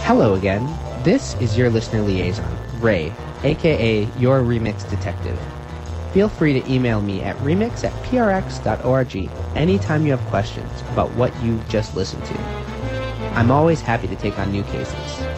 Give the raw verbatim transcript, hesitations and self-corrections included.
Hello again. This is your listener liaison, Ray, aka your Remix Detective. Feel free to email me at remix at p r x dot org anytime you have questions about what you just listened to. I'm always happy to take on new cases.